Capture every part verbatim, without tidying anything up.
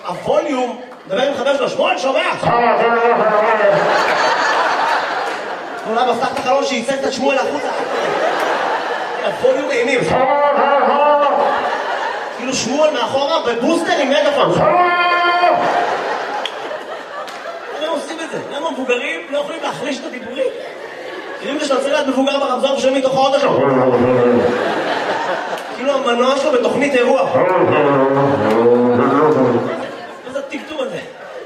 הווליום, מדבר עם חבר שלו, שמואל, שומע? אולי מפתח את החלון שייצג את שמואל החוצה. הווליום אימים. כאילו שמואל מאחורה בבוסטר עם מגפון. למה עושים את זה? למה מבוגרים לא יכולים להחליש את הדיבורים? כאילו שאתה צריך להיות מבוגר ברמזור ושומעים מתוך האוטו שלו. כאילו המנוע שלו בתוכנית אירוע. מה זה הטקטום הזה?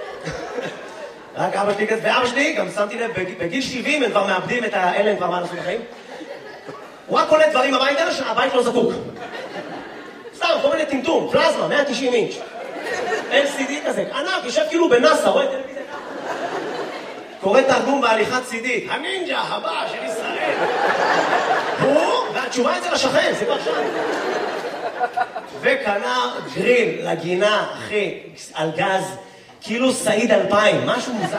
רק אבא שלי כזה, ואבא שלי, גם שמתי לב, בגיל שבעים הם כבר מאבדים את האלה, הם כבר מה לעשות בחיים. הוא רק קולט דברים הביתה שהבית לא זקוק. סתם, כל מיני טמטום, פלזמה, מאה ותשעים אינץ'. אל סי די כזה, ענק, יושב כאילו בנאסא, רואה טלוויזיה. קורא תרגום בהליכת סי די, הנינג'ה הבא של ישראל. הוא, והתשובה אצל השכן, זה כבר שם. וקנה גריל לגינה, אחי, על גז, כאילו סעיד אלפיים, משהו מוזר.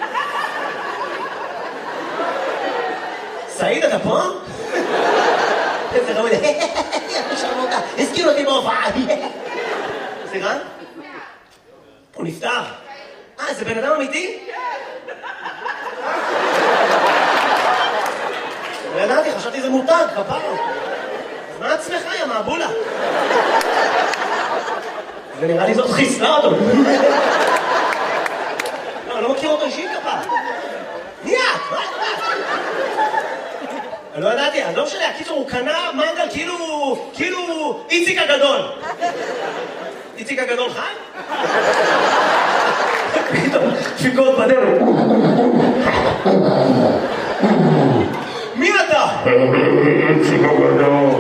סעיד, אתה פה? איזה רמוד, שרמותה, הזכיר אותי בהופעה. סליחה? הוא נפטר. אה, זה בן אדם אמיתי? לא ידעתי, חשבתי זה מותג, כפרה. אז מה עצמך, יא מעבולה? ונראה לי זאת חיסלה אותו. לא, אני לא מכיר אותו אישית כפרה. מי את? מה את? אני לא ידעתי, אז לא משנה, הקיצור הוא קנה מנגל כאילו, כאילו איציק הגדול. איציק הגדול חי? פתאום, דפיקות בדרך. מי אתה? איציק הגדול.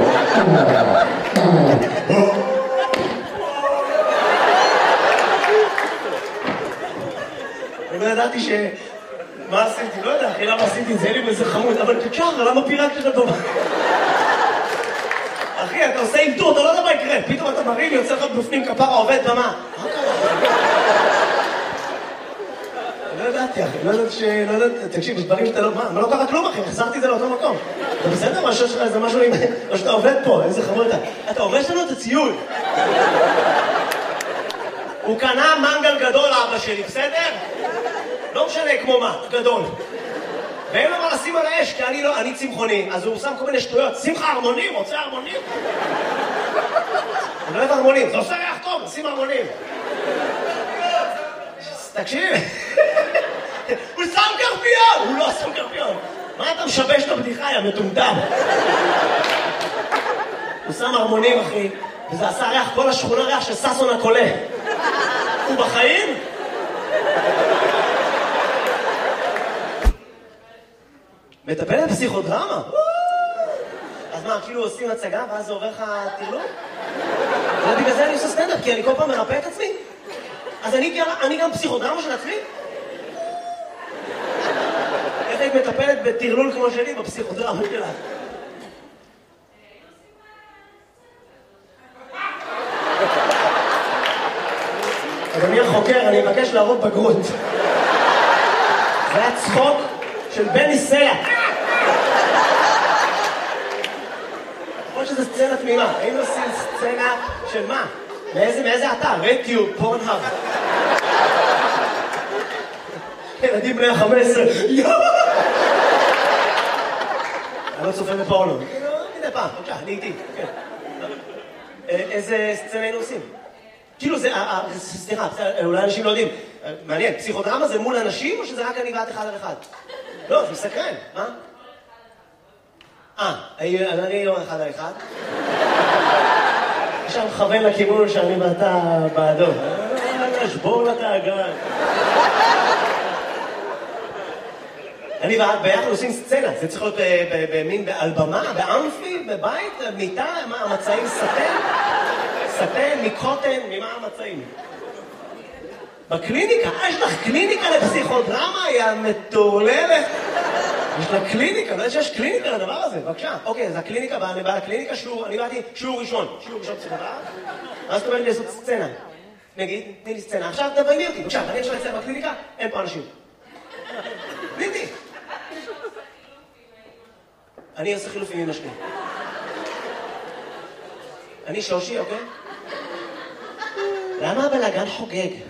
אני לא ידעתי ש... מה עשיתי? לא יודע, אחי, למה עשיתי את זה? אין לי באיזה חמוד, אבל תשאר, למה פירקת את הטובה? אחי, אתה עושה אילתור, אתה לא יודע מה יקרה. פתאום אתה מרים, יוצא לך בפנים כפרה, עובד במה. מה קרה? לא ידעתי, אחי, לא ידעתי ש... לא ידעתי, תקשיב, יש דברים שאתה לא... מה? מה לא קרה כלום, אחי? חזרתי את זה לאותו מקום. אתה בסדר? משהו שלך, זה משהו עם... או שאתה עובד פה, איזה חמוד אתה. אתה עובד לנו את הציוד. הוא קנה מנגל גדול, אבא שלי, בסדר? לא משנה כמו מה, גדול. ואין לו מה לשים על האש, כי אני לא, אני צמחוני, אז הוא שם כל מיני שטויות. שמחה הרמונים, רוצה הרמונים? אני לא אוהב הרמונים, זה עושה ריח טוב, שים הרמונים. תקשיב, הוא שם קרפיון! הוא לא שם קרפיון. מה אתה משבש את הבדיחה, יא מטומטם? הוא שם הרמונים, אחי, וזה עשה ריח, כל השכונה ריח של ססון הקולה. הוא בחיים? מטפלת פסיכודרמה? אז מה, כאילו עושים הצגה ואז זה עובר לך תרלום? ובגלל זה אני עושה סטנדאפ, כי אני כל פעם מרפא את עצמי. אז אני גם פסיכודרמה של עצמי? איך היית מטפלת בתרלול כמו שלי בפסיכודרמה שלה? אדוני החוקר, אני מבקש להראות בגרות. זה היה צחוק של בני סלע. כמו שזה סצנה תמימה. היינו עושים סצנה של מה? מאיזה אתר? רדיו, פורנהאב. ילדים בני ה-חמש עשרה. יואו! אני לא צופה בפורנו. הנה פעם, בבקשה, אני איתי. איזה סצנה היינו עושים? כאילו זה, סליחה, אולי אנשים לא יודעים. מעניין, פסיכודרמה זה מול אנשים או שזה רק אני ואת אחד על אחד? לא, זה מסקרן, מה? אה, אני לא אחד על אחד. עכשיו מכוון לכיוון שאני ואתה בעדו. שבור לה את האגרן. אני ואת ביחד עושים סצנה, זה צריך להיות במין, על במה, באמפי, בבית, מיטה, מה, המצעים סטן? סטן, מקוטן, ממה המצעים? בקליניקה, אה, יש לך קליניקה לפסיכודרמה, היא המטורללת. יש לה קליניקה, לא יודע שיש קליניקה לדבר הזה, בבקשה. אוקיי, אז הקליניקה, אני בא לקליניקה, שיעור, אני באתי שיעור ראשון, שיעור ראשון פסיכודרמה. אז זאת אומרת לי לעשות סצנה. נגיד, תני לי סצנה. עכשיו תביימי אותי, בבקשה, אני עכשיו אצלם בקליניקה, אין פה אנשים. תני. אני עושה חילופים עם השני. אני שושי, אוקיי? למה הבלגן חוגג?